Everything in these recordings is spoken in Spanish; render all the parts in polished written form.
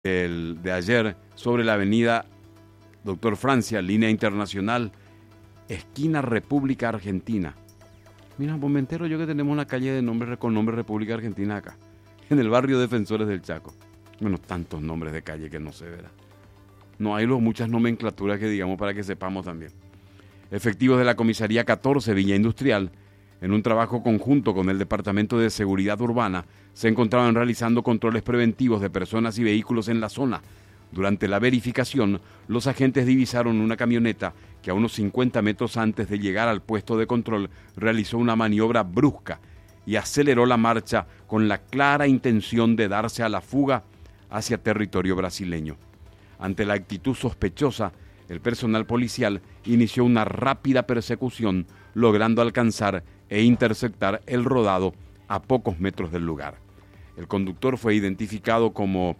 de ayer sobre la avenida Doctor Francia, línea internacional, esquina República Argentina. Mira, pues me entero yo que tenemos una calle con nombre República Argentina acá, en el barrio Defensores del Chaco. Bueno, tantos nombres de calle que no se verá. No hay muchas nomenclaturas que digamos para que sepamos también. Efectivos de la Comisaría 14 Villa Industrial, en un trabajo conjunto con el Departamento de Seguridad Urbana, se encontraban realizando controles preventivos de personas y vehículos en la zona. Durante la verificación, los agentes divisaron una camioneta que a unos 50 metros antes de llegar al puesto de control realizó una maniobra brusca y aceleró la marcha con la clara intención de darse a la fuga hacia territorio brasileño. Ante la actitud sospechosa, el personal policial inició una rápida persecución, logrando alcanzar e interceptar el rodado a pocos metros del lugar. El conductor fue identificado como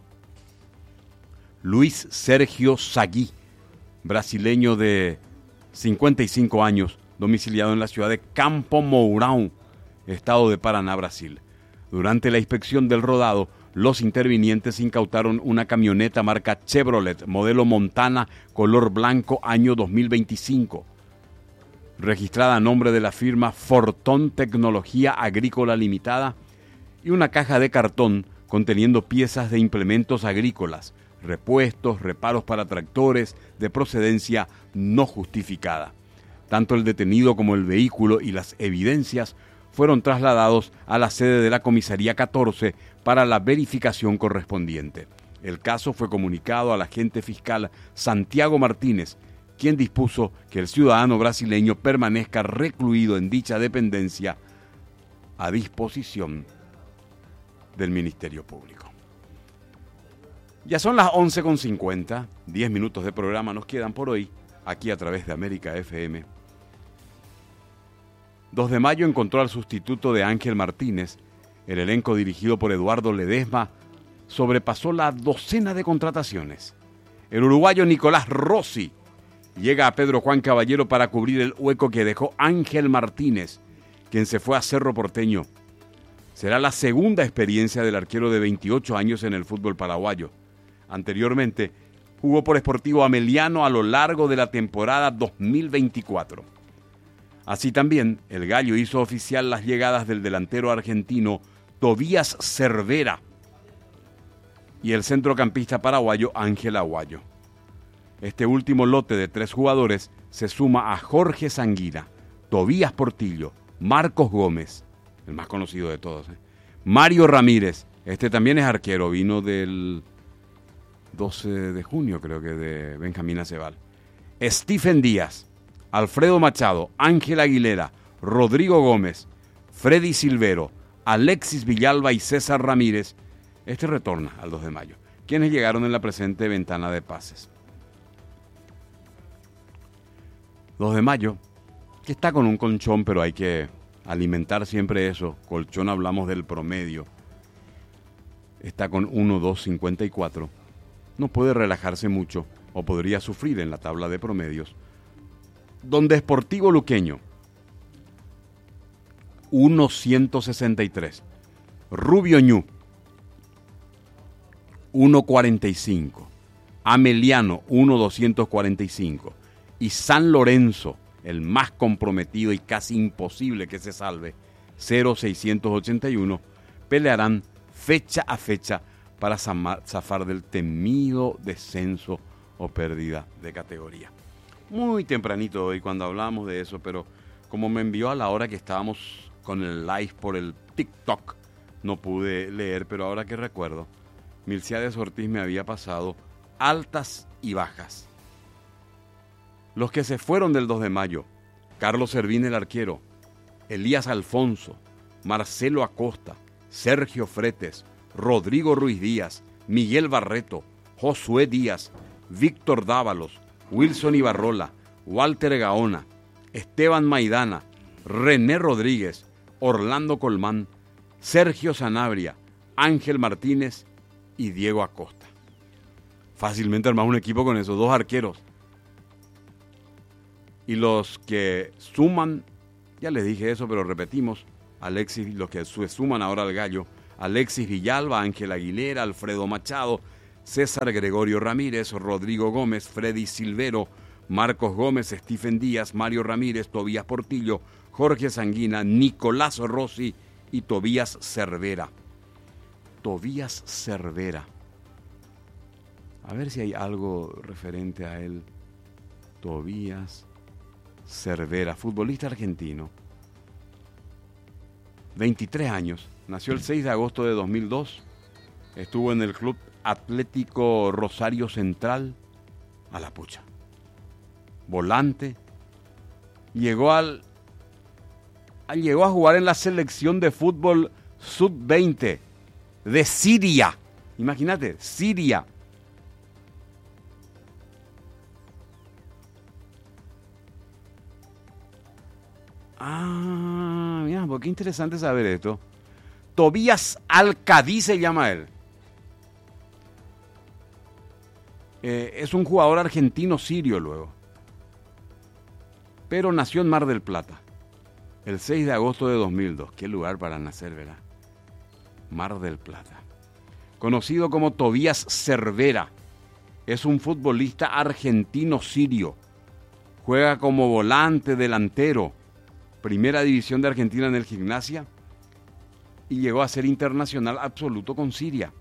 Luis Sergio Sagui, brasileño de 55 años, domiciliado en la ciudad de Campo Mourão, estado de Paraná, Brasil. Durante la inspección del rodado, los intervinientes incautaron una camioneta marca Chevrolet, modelo Montana, color blanco, año 2025, registrada a nombre de la firma Fortón Tecnología Agrícola Limitada, y una caja de cartón conteniendo piezas de implementos agrícolas, repuestos, reparos para tractores de procedencia no justificada. Tanto el detenido como el vehículo y las evidencias fueron trasladados a la sede de la Comisaría 14 para la verificación correspondiente. El caso fue comunicado al agente fiscal Santiago Martínez, quien dispuso que el ciudadano brasileño permanezca recluido en dicha dependencia a disposición del Ministerio Público. Ya son las 11:50, 10 minutos de programa nos quedan por hoy, aquí a través de América FM. 2 de mayo encontró al sustituto de Ángel Martínez. El elenco dirigido por Eduardo Ledesma sobrepasó la docena de contrataciones. El uruguayo Nicolás Rossi llega a Pedro Juan Caballero para cubrir el hueco que dejó Ángel Martínez, quien se fue a Cerro Porteño. Será la segunda experiencia del arquero de 28 años en el fútbol paraguayo. Anteriormente, jugó por Sportivo Ameliano a lo largo de la temporada 2024. Así también, el Gallo hizo oficial las llegadas del delantero argentino Tobías Cervera y el centrocampista paraguayo Ángel Aguayo. Este último lote de 3 jugadores se suma a Jorge Sanguina, Tobías Portillo, Marcos Gómez, el más conocido de todos, Mario Ramírez, este también es arquero, vino del 12 de junio creo que de Benjamín Acebal, Stephen Díaz, Alfredo Machado, Ángel Aguilera, Rodrigo Gómez, Freddy Silvero, Alexis Villalba y César Ramírez. Este retorna al 2 de mayo, quienes llegaron en la presente ventana de pases. 2 de mayo, que está con un colchón, pero hay que alimentar siempre eso. Colchón, hablamos del promedio. Está con 1.254. No puede relajarse mucho o podría sufrir en la tabla de promedios. Donde Sportivo Luqueño, 1.163. Rubio Ñu, 1.45. Ameliano, 1.245. Y San Lorenzo, el más comprometido y casi imposible que se salve, 0.681, pelearán fecha a fecha para zafar del temido descenso o pérdida de categoría. Muy tempranito hoy cuando hablábamos de eso, pero como me envió a la hora que estábamos con el live por el TikTok, no pude leer, pero ahora que recuerdo, Milciades Ortiz me había pasado altas y bajas. Los que se fueron del 2 de mayo, Carlos Servín el arquero, Elías Alfonso, Marcelo Acosta, Sergio Fretes, Rodrigo Ruiz Díaz, Miguel Barreto, Josué Díaz, Víctor Dávalos, Wilson Ibarrola, Walter Gaona, Esteban Maidana, René Rodríguez, Orlando Colmán, Sergio Sanabria, Ángel Martínez y Diego Acosta. Fácilmente armamos un equipo con esos 2 arqueros. Y los que suman, ya les dije eso, pero repetimos, los que se suman ahora al Gallo, Alexis Villalba, Ángel Aguilera, Alfredo Machado, César Gregorio Ramírez, Rodrigo Gómez, Freddy Silvero, Marcos Gómez, Stephen Díaz, Mario Ramírez, Tobías Portillo, Jorge Sanguina, Nicolás Rossi y Tobías Cervera. Tobías Cervera. A ver si hay algo referente a él. Tobías Cervera, futbolista argentino. 23 años. Nació el 6 de agosto de 2002. Estuvo en el Club Atlético Rosario Central. A la pucha. Volante. Llegó a jugar en la selección de fútbol sub-20 de Siria. Imagínate, Siria. Ah, mira, pues qué interesante saber esto. Tobías Al-Kadí se llama él. Es un jugador argentino sirio luego. Pero nació en Mar del Plata. El 6 de agosto de 2002. Qué lugar para nacer, ¿verdad? Mar del Plata. Conocido como Tobías Cervera. Es un futbolista argentino sirio. Juega como volante delantero. Primera división de Argentina en el Gimnasia. Y llegó a ser internacional absoluto con Siria.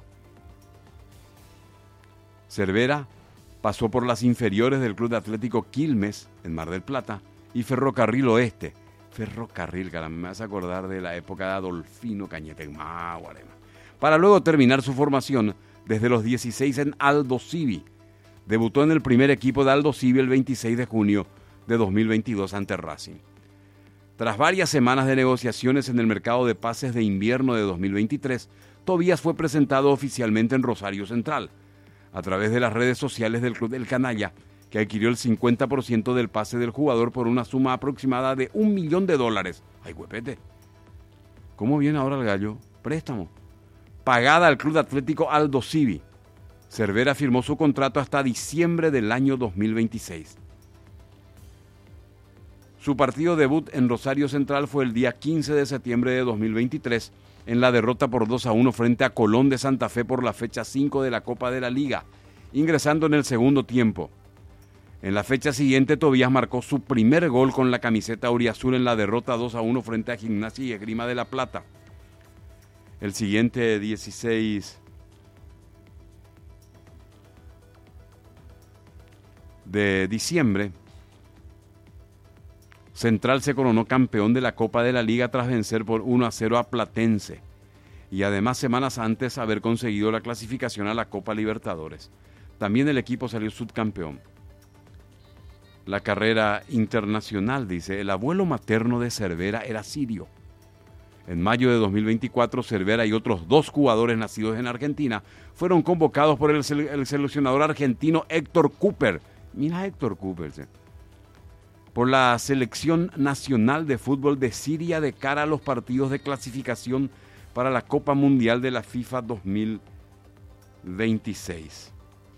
Cervera pasó por las inferiores del Club Atlético Quilmes, en Mar del Plata, y Ferrocarril Oeste. Ferrocarril, caramba, me vas a acordar de la época de Adolfino Cañete, para luego terminar su formación desde los 16 en Aldosivi. Debutó en el primer equipo de Aldosivi el 26 de junio de 2022 ante Racing. Tras varias semanas de negociaciones en el mercado de pases de invierno de 2023, Tobías fue presentado oficialmente en Rosario Central, a través de las redes sociales del Club del Canalla, que adquirió el 50% del pase del jugador por una suma aproximada de $1 millón. ¡Ay, huepete! ¿Cómo viene ahora el gallo? Préstamo. Pagada al Club Atlético Aldosivi. Cervera firmó su contrato hasta diciembre del año 2026. Su partido debut en Rosario Central fue el día 15 de septiembre de 2023 en la derrota por 2-1 frente a Colón de Santa Fe por la fecha 5 de la Copa de la Liga, ingresando en el segundo tiempo. En la fecha siguiente, Tobías marcó su primer gol con la camiseta auriazul en la derrota 2-1 frente a Gimnasia y Esgrima de La Plata. El siguiente 16 de diciembre, Central se coronó campeón de la Copa de la Liga tras vencer por 1-0 a Platense y además semanas antes haber conseguido la clasificación a la Copa Libertadores. También el equipo salió subcampeón. La carrera internacional, dice, el abuelo materno de Cervera era sirio. En mayo de 2024, Cervera y otros 2 jugadores nacidos en Argentina fueron convocados por el seleccionador argentino Héctor Cooper. Mira Héctor Cooper, ¿sí? Por la selección nacional de fútbol de Siria de cara a los partidos de clasificación para la Copa Mundial de la FIFA 2026.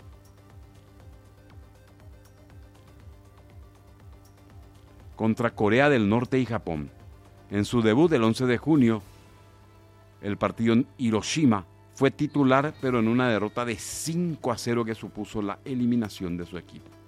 Contra Corea del Norte y Japón. En su debut el 11 de junio, el partido en Hiroshima, fue titular, pero en una derrota de 5-0 que supuso la eliminación de su equipo.